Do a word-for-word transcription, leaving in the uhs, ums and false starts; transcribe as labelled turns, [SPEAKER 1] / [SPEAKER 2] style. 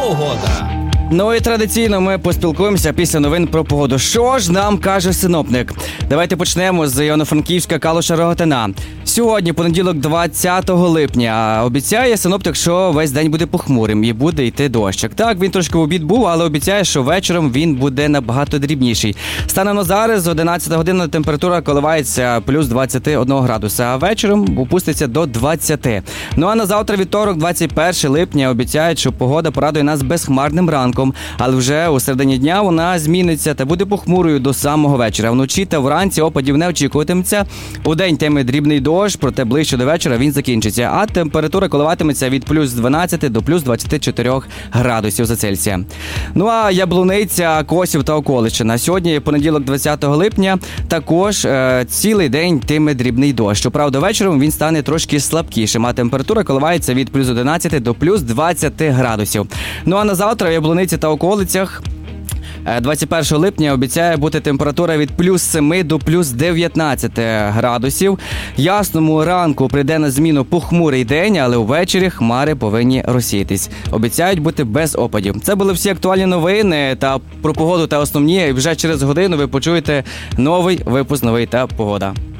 [SPEAKER 1] погода.
[SPEAKER 2] Ну і традиційно ми поспілкуємося після новин про погоду. Що ж нам каже синоптик? Давайте почнемо з Івано-Франківська, Калуша, Рогатина. Сьогодні, понеділок, двадцятого липня, обіцяє синоптик, що весь день буде похмурим і буде йти дощик. Так, він трошки в обід був, але обіцяє, що вечором він буде набагато дрібніший. Станом на зараз, одинадцята година, температура коливається плюс двадцять один градуса, а вечором опуститься до двадцяти. Ну а на завтра, вівторок, двадцять перше липня, обіцяють, що погода порадує нас безхмарним ранком, але вже у середині дня вона зміниться та буде похмурою до самого вечора. Вночі та вранці опадів не очікуватиметься. У день теми дрібний дощ, проте ближче до вечора він закінчиться, а температура коливатиметься від плюс дванадцяти до плюс двадцяти чотирьох градусів за Цельсія. Ну а Яблуниця, Косів та Околичина. Сьогодні, понеділок, двадцятого липня, також е, цілий день тиме дрібний дощ. Щоправда, вечором він стане трошки слабкішим, а температура коливається від плюс одинадцяти до плюс двадцяти градусів. Ну а на завтра в Яблуниці та околицях двадцять першого липня обіцяє бути температура від плюс семи до плюс дев'ятнадцяти градусів. Ясному ранку прийде на зміну похмурий день, але ввечері хмари повинні розсіятись. Обіцяють бути без опадів. Це були всі актуальні новини та про погоду та основні. Вже через годину ви почуєте новий випуск «Новий та погода».